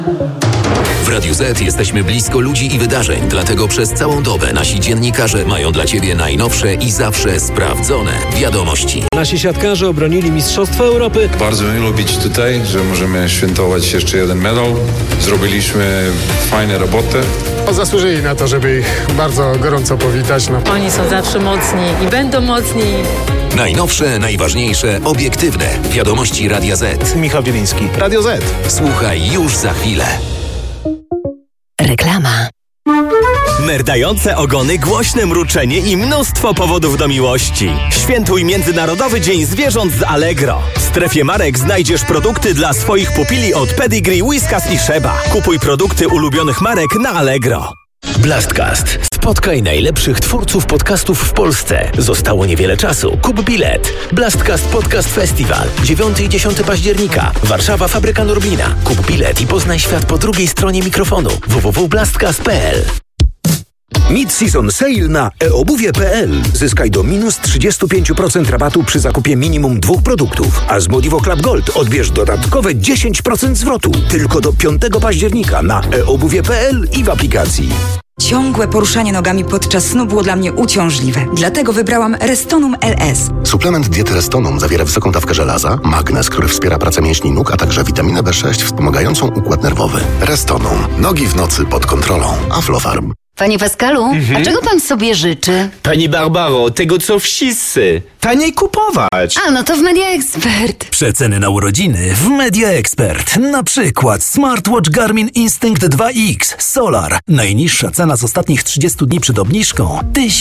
W Radiu Z jesteśmy blisko ludzi i wydarzeń, dlatego przez całą dobę nasi dziennikarze mają dla Ciebie najnowsze i zawsze sprawdzone wiadomości. Nasi siatkarze obronili Mistrzostwo Europy. Bardzo miło być tutaj, że możemy świętować jeszcze jeden medal. Zrobiliśmy fajne roboty. Zasłużyli na to, żeby ich bardzo gorąco powitać. Oni są zawsze mocni i będą mocni. Najnowsze, najważniejsze, obiektywne wiadomości Radia Z. Michał Bieliński, Radio Z. Słuchaj już za chwilę. Reklama. Merdające ogony, głośne mruczenie i mnóstwo powodów do miłości. Świętuj Międzynarodowy Dzień Zwierząt z Allegro. W strefie marek znajdziesz produkty dla swoich pupili od Pedigree, Whiskas i Sheba. Kupuj produkty ulubionych marek na Allegro. Blastcast. Spotkaj najlepszych twórców podcastów w Polsce. Zostało niewiele czasu. Kup bilet. Blastcast Podcast Festival. 9 i 10 października. Warszawa, Fabryka Norblina. Kup bilet i poznaj świat po drugiej stronie mikrofonu. www.blastcast.pl. Mid-season sale na eobuwie.pl. Zyskaj do minus 35% rabatu przy zakupie minimum 2 produktów. A z Modivo Club Gold odbierz dodatkowe 10% zwrotu. Tylko do 5 października na eobuwie.pl i w aplikacji. Ciągłe poruszanie nogami podczas snu było dla mnie uciążliwe. Dlatego wybrałam Restonum LS. Suplement diety Restonum zawiera wysoką dawkę żelaza, magnez, który wspiera pracę mięśni nóg, a także witaminę B6 wspomagającą układ nerwowy. Restonum. Nogi w nocy pod kontrolą. Aflofarm. Panie Pascalu, a czego pan sobie życzy? Pani Barbaro, tego co wszyscy. Taniej kupować. A, no to w Media Expert. Przeceny na urodziny w Media Expert. Na przykład smartwatch Garmin Instinct 2X Solar. Najniższa cena z ostatnich 30 dni przed obniżką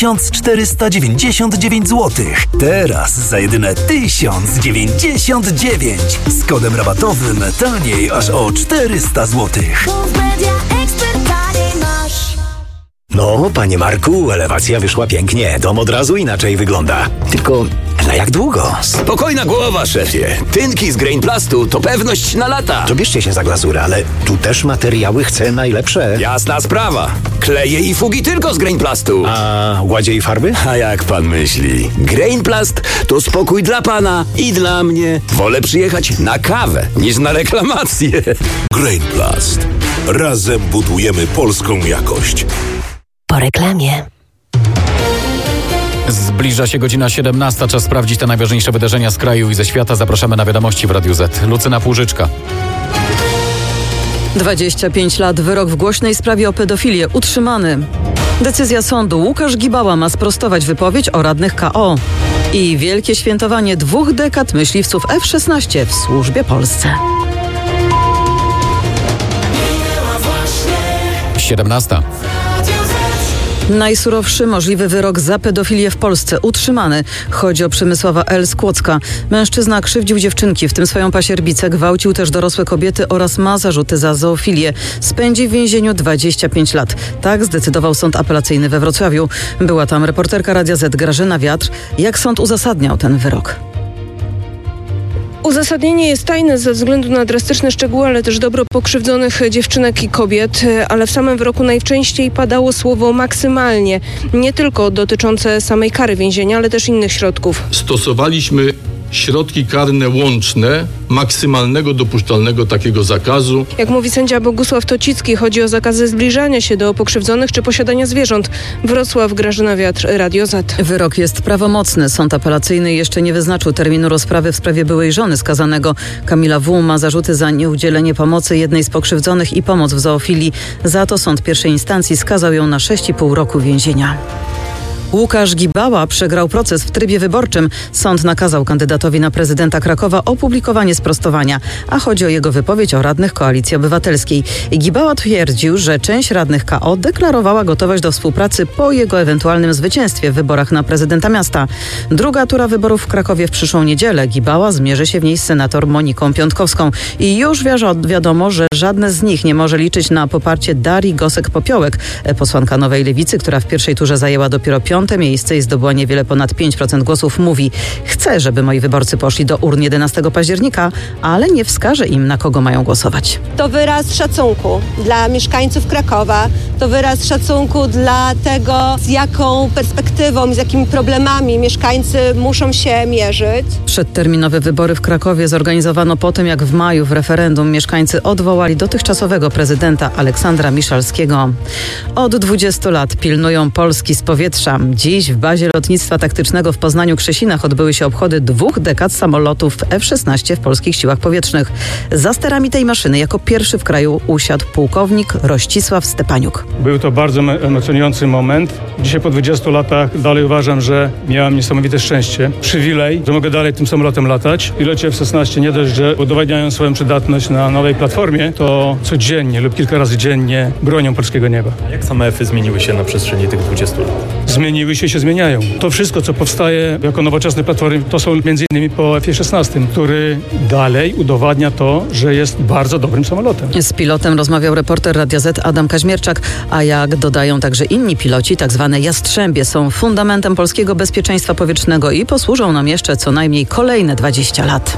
1499 zł. Teraz za jedyne 1099. Z kodem rabatowym taniej aż o 400 zł. No, panie Marku, elewacja wyszła pięknie. Dom od razu inaczej wygląda. Tylko na jak długo? Spokojna głowa, szefie. Tynki z Grainplastu to pewność na lata. To bierzcie się za glazurę, ale tu też materiały chcę najlepsze. Jasna sprawa. Kleje i fugi tylko z Grainplastu. A ładzie i farby? A jak pan myśli? Grainplast to spokój dla pana i dla mnie. Wolę przyjechać na kawę niż na reklamację. Grainplast. Razem budujemy polską jakość. Po reklamie. Zbliża się godzina 17. Czas sprawdzić te najważniejsze wydarzenia z kraju i ze świata. Zapraszamy na wiadomości w Radiu Z. Lucyna Płużyczka. 25 lat, wyrok w głośnej sprawie o pedofilię utrzymany. Decyzja sądu. Łukasz Gibała ma sprostować wypowiedź o radnych KO. I wielkie świętowanie 2 dekad myśliwców F-16 w służbie Polsce. 17. Najsurowszy możliwy wyrok za pedofilię w Polsce utrzymany. Chodzi o Przemysława L. z Kłodzka. Mężczyzna krzywdził dziewczynki, w tym swoją pasierbicę, gwałcił też dorosłe kobiety oraz ma zarzuty za zoofilię. Spędzi w więzieniu 25 lat. Tak zdecydował Sąd Apelacyjny we Wrocławiu. Była tam reporterka Radia Z Grażyna Wiatr. Jak sąd uzasadniał ten wyrok? Uzasadnienie jest tajne ze względu na drastyczne szczegóły, ale też dobro pokrzywdzonych dziewczynek i kobiet, ale w samym wyroku najczęściej padało słowo maksymalnie, nie tylko dotyczące samej kary więzienia, ale też innych środków. Stosowaliśmy środki karne łączne maksymalnego dopuszczalnego takiego zakazu. Jak mówi sędzia Bogusław Tocicki, chodzi o zakazy zbliżania się do pokrzywdzonych czy posiadania zwierząt. Wrocław, Grażyna Wiatr, Radio Z. Wyrok jest prawomocny. Sąd apelacyjny jeszcze nie wyznaczył terminu rozprawy w sprawie byłej żony skazanego. Kamila W. ma zarzuty za nieudzielenie pomocy jednej z pokrzywdzonych i pomoc w zoofilii. Za to sąd pierwszej instancji skazał ją na 6,5 roku więzienia. Łukasz Gibała przegrał proces w trybie wyborczym. Sąd nakazał kandydatowi na prezydenta Krakowa opublikowanie sprostowania, a chodzi o jego wypowiedź o radnych Koalicji Obywatelskiej. Gibała twierdził, że część radnych KO deklarowała gotowość do współpracy po jego ewentualnym zwycięstwie w wyborach na prezydenta miasta. Druga tura wyborów w Krakowie w przyszłą niedzielę. Gibała zmierzy się w niej z senator Moniką Piątkowską. I już wiadomo, że żadne z nich nie może liczyć na poparcie Darii Gosek-Popiołek, posłanka Nowej Lewicy, która w pierwszej turze zajęła dopiero 5. miejsce i zdobyła niewiele ponad 5% głosów. Mówi: chcę, żeby moi wyborcy poszli do urn 11 października, ale nie wskaże im, na kogo mają głosować. To wyraz szacunku dla mieszkańców Krakowa, to wyraz szacunku dla tego, z jaką perspektywą, z jakimi problemami mieszkańcy muszą się mierzyć. Przedterminowe wybory w Krakowie zorganizowano po tym, jak w maju w referendum mieszkańcy odwołali dotychczasowego prezydenta Aleksandra Miszalskiego. Od 20 lat pilnują Polski z powietrza. Dziś w bazie lotnictwa taktycznego w Poznaniu-Krzesinach odbyły się obchody 2 dekad samolotów F-16 w polskich siłach powietrznych. Za sterami tej maszyny jako pierwszy w kraju usiadł pułkownik Rościsław Stepaniuk. Był to bardzo emocjonujący moment. Dzisiaj po 20 latach dalej uważam, że miałem niesamowite szczęście, przywilej, że mogę dalej tym samolotem latać. Piloci F-16 nie dość, że udowadniają swoją przydatność na nowej platformie, to codziennie lub kilka razy dziennie bronią polskiego nieba. A jak same F-y zmieniły się na przestrzeni tych 20 lat? Zmieniły się, zmieniają. To wszystko, co powstaje jako nowoczesne platformy, to są m.in. po F-16, który dalej udowadnia to, że jest bardzo dobrym samolotem. Z pilotem rozmawiał reporter Radia Z Adam Kaźmierczak, a jak dodają także inni piloci, tak zwane jastrzębie są fundamentem polskiego bezpieczeństwa powietrznego i posłużą nam jeszcze co najmniej kolejne 20 lat.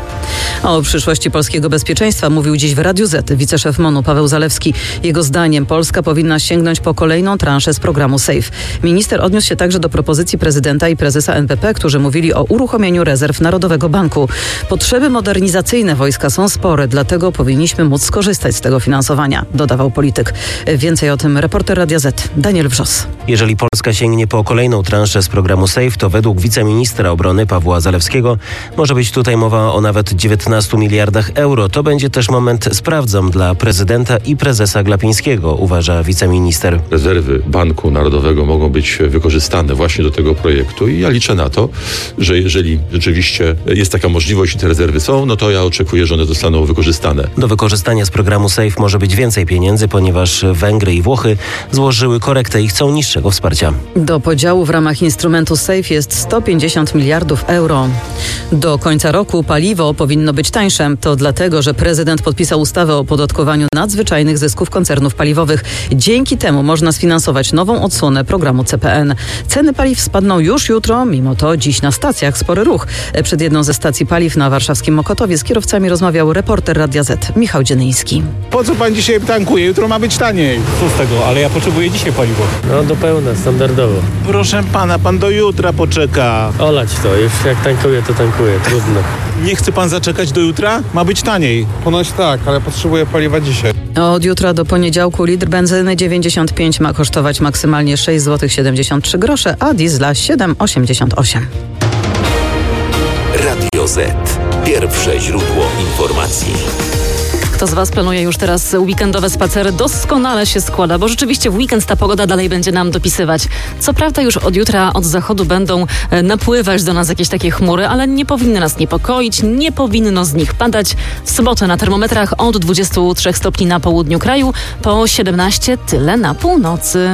O przyszłości polskiego bezpieczeństwa mówił dziś w Radiu Z wiceszef MON-u Paweł Zalewski. Jego zdaniem Polska powinna sięgnąć po kolejną transzę z programu SAFE. Minister odniósł się także do propozycji prezydenta i prezesa NBP, którzy mówili o uruchomieniu rezerw Narodowego Banku. Potrzeby modernizacyjne wojska są spore, dlatego powinniśmy móc skorzystać z tego finansowania, dodawał polityk. Więcej o tym reporter Radia Z Daniel Wrzos. Jeżeli Polska sięgnie po kolejną transzę z programu SAFE, to według wiceministra obrony Pawła Zalewskiego może być tutaj mowa o nawet 19 miliardach euro. To będzie też moment sprawdzam dla prezydenta i prezesa Glapińskiego, uważa wiceminister. Rezerwy Banku Narodowego mogą być wykorzystane właśnie do tego projektu i ja liczę na to, że jeżeli rzeczywiście jest taka możliwość i te rezerwy są, no to ja oczekuję, że one zostaną wykorzystane. Do wykorzystania z programu SAFE może być więcej pieniędzy, ponieważ Węgry i Włochy złożyły korektę i chcą niższego wsparcia. Do podziału w ramach instrumentu SAFE jest 150 miliardów euro. Do końca roku paliwo powinno być tańsze. To dlatego, że prezydent podpisał ustawę o opodatkowaniu nadzwyczajnych zysków koncernów paliwowych. Dzięki temu można sfinansować nową odsłonę programu CPN. Ceny paliw spadną już jutro, mimo to dziś na stacjach spory ruch. Przed jedną ze stacji paliw na warszawskim Mokotowie z kierowcami rozmawiał reporter Radia Z Michał Dzienyński. Po co pan dzisiaj tankuje? Jutro ma być taniej. Co z tego? Ale ja potrzebuję dzisiaj paliwo. No do pełna, standardowo. Proszę pana, pan do jutra poczeka. Olać to, już jak tankuję, to tankuję, trudno. Nie chce pan zaczekać do jutra? Ma być taniej. Ponoć tak, ale potrzebuję paliwa dzisiaj. Od jutra do poniedziałku litr benzyny 95 ma kosztować maksymalnie 6,73 zł, a diesla 7,88. Radio Z. Pierwsze źródło informacji. Kto z Was planuje już teraz weekendowe spacery? Doskonale się składa, bo rzeczywiście w weekend ta pogoda dalej będzie nam dopisywać. Co prawda już od jutra od zachodu będą napływać do nas jakieś takie chmury, ale nie powinny nas niepokoić, nie powinno z nich padać. W sobotę na termometrach od 23 stopni na południu kraju, po 17 tyle na północy.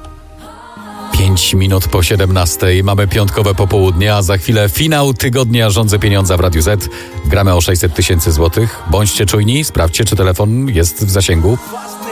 5 minut po 17. Mamy piątkowe popołudnie, a za chwilę finał tygodnia Rządzę Pieniądza w Radiu Z. Gramy o 600 000 złotych. Bądźcie czujni, sprawdźcie, czy telefon jest w zasięgu.